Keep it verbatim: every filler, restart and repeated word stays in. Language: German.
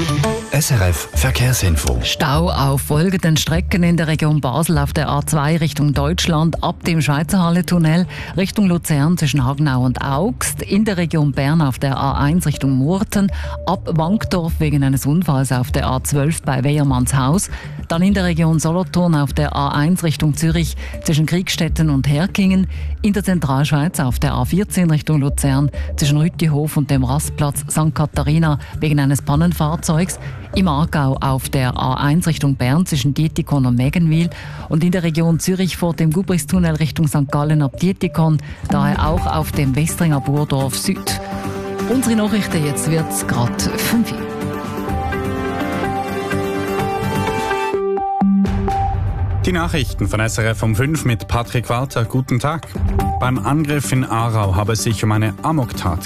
S R F Verkehrsinfo. Stau auf folgenden Strecken in der Region Basel auf der A zwei Richtung Deutschland ab dem Schweizerhalle-Tunnel, Richtung Luzern zwischen Hagenau und Augst, in der Region Bern auf der A eins Richtung Murten, ab Wankdorf wegen eines Unfalls auf der A zwölf bei Weyermannshaus, dann in der Region Solothurn auf der A eins Richtung Zürich zwischen Kriegstetten und Herkingen, in der Zentralschweiz auf der A vierzehn Richtung Luzern zwischen Rüttihof und dem Rastplatz Sankt Katharina wegen eines Pannenfahrzeugs, im Aargau auf der A eins Richtung Bern zwischen Dietikon und Megenwil und in der Region Zürich vor dem Gubristunnel Richtung Sankt Gallen ab Dietikon, daher auch auf dem Westringer Burdorf Süd. Unsere Nachrichten, jetzt wird's gerade fünf Uhr. Die Nachrichten von S R F um fünf mit Patrick Walter. Guten Tag. Beim Angriff in Aarau habe es sich um eine Amoktat